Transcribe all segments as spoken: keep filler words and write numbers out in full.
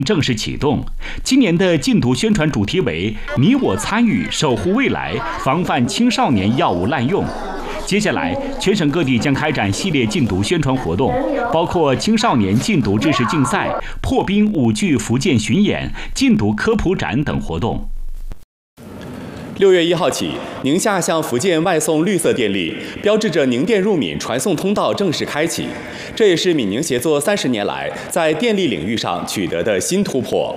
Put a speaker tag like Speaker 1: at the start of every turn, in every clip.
Speaker 1: 正式启动。今年的禁毒宣传主题为“你我参与，守护未来，防范青少年药物滥用”。接下来，全省各地将开展系列禁毒宣传活动，包括青少年禁毒知识竞赛、破冰舞剧福建巡演、禁毒科普展等活动。
Speaker 2: 六月一号起，宁夏向福建外送绿色电力，标志着宁电入闽传送通道正式开启。这也是闽宁协作三十年来在电力领域上取得的新突破。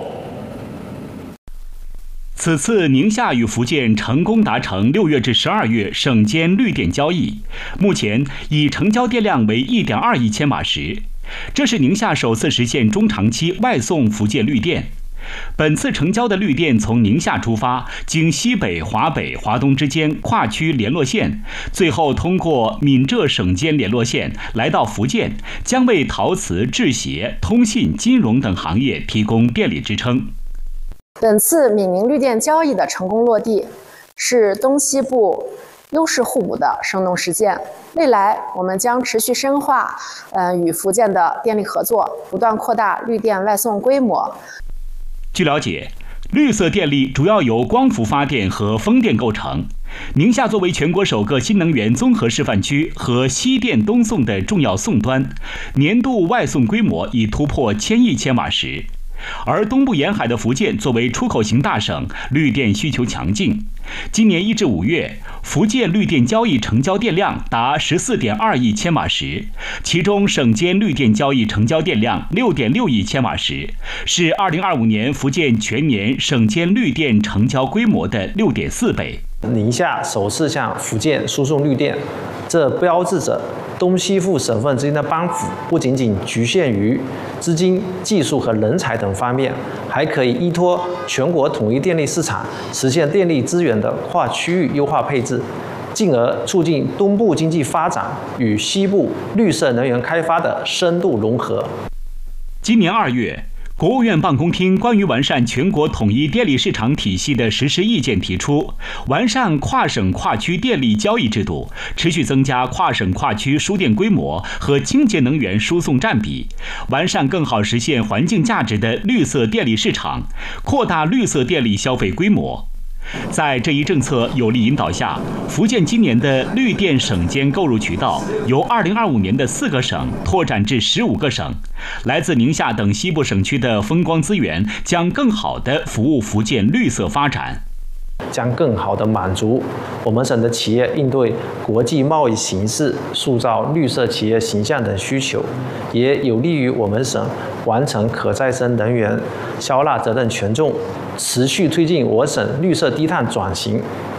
Speaker 1: 此次宁夏与福建成功达成六月至十二月省间绿电交易，目前已成交电量为 一点二亿千瓦时，这是宁夏首次实现中长期外送福建绿电。本次成交的绿电从宁夏出发，经西北、华北、华东之间跨区联络线，最后通过闽浙省间联络线来到福建，将为陶瓷、制鞋、通信、金融等行业提供电力支撑。
Speaker 3: 本次闽宁绿电交易的成功落地，是东西部优势互补的生动实践。未来我们将持续深化呃与福建的电力合作，不断扩大绿电外送规模。
Speaker 1: 据了解，绿色电力主要由光伏发电和风电构成。宁夏作为全国首个新能源综合示范区和西电东送的重要送端，年度外送规模已突破千亿千瓦时。而东部沿海的福建作为出口型大省，绿电需求强劲。今年一至五月，福建绿电交易成交电量达 十四点二亿千瓦时，其中省间绿电交易成交电量 六点六亿千瓦时，是二零二五年福建全年省间绿电成交规模的 六点四倍。
Speaker 4: 宁夏首次向福建输送绿电，这标志着东西部省份之间的帮扶不仅仅局限于资金、技术和人才等方面，还可以依托全国统一电力市场，实现电力资源的跨区域优化配置，进而促进东部经济发展与西部绿色能源开发的深度融合。
Speaker 1: 今年二月，国务院办公厅关于完善全国统一电力市场体系的实施意见提出，完善跨省跨区电力交易制度，持续增加跨省跨区输电规模和清洁能源输送占比，完善更好实现环境价值的绿色电力市场，扩大绿色电力消费规模。在这一政策有力引导下，福建今年的绿电省间购入渠道由二零二五年的四个省拓展至十五个省，来自宁夏等西部省区的风光资源将更好地服务福建绿色发展，
Speaker 4: 将更好地满足我们省的企业应对国际贸易形势、塑造绿色企业形象等需求，也有利于我们省完成可再生能源消纳责任权重，持续推进我省绿色低碳转型。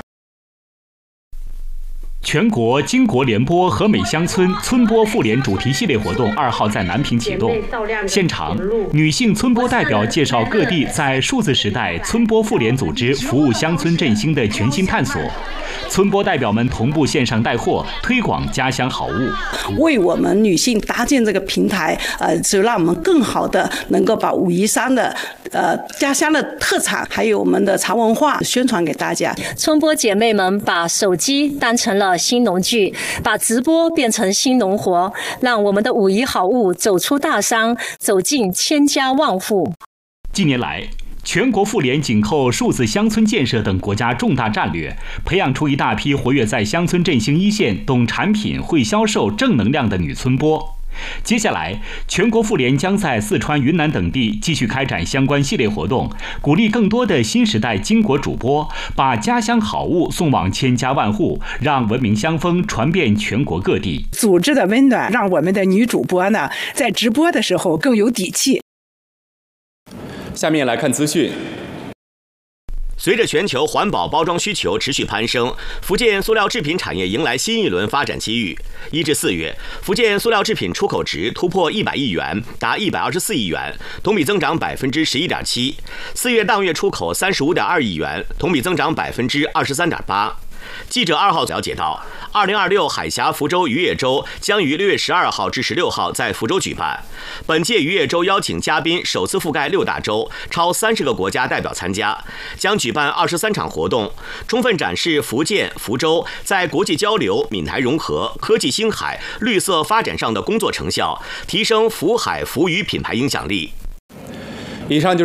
Speaker 1: 全国巾帼联播和美乡村村播妇联主题系列活动二号在南平启动。现场，女性村播代表介绍各地在数字时代村播妇联组织服务乡村振兴的全新探索。村播代表们同步线上带货，推广家乡好物，
Speaker 5: 为我们女性搭建这个平台，呃，就让我们更好的能够把武夷山的呃家乡的特产，还有我们的茶文化宣传给大家。
Speaker 6: 村播姐妹们把手机当成了新农具，把直播变成新农活，让我们的武夷好物走出大山，走进千家万户。
Speaker 1: 近年来，全国妇联紧扣数字乡村建设等国家重大战略，培养出一大批活跃在乡村振兴一线、懂产品、会销售、正能量的女村播。接下来，全国妇联将在四川、云南等地继续开展相关系列活动，鼓励更多的新时代巾帼主播把家乡好物送往千家万户，让文明乡风传遍全国各地。
Speaker 7: 组织的温暖，让我们的女主播呢，在直播的时候更有底气。
Speaker 2: 下面来看资讯。
Speaker 8: 随着全球环保包装需求持续攀升，福建塑料制品产业迎来新一轮发展机遇。一至四月，福建塑料制品出口值突破一百亿元，达一百二十四亿元，同比增长百分之十一点七。四月当月出口三十五点二亿元，同比增长百分之二十三点八。记者二号了解到，二零二六海峡福州渔业周将于六月十二号至十六号在福州举办。本届渔业周邀请嘉宾首次覆盖六大洲，超三十个国家代表参加，将举办二十三场活动，充分展示福建、福州在国际交流、闽台融合、科技兴海、绿色发展上的工作成效，提升福海福渔品牌影响力。
Speaker 2: 以上就是。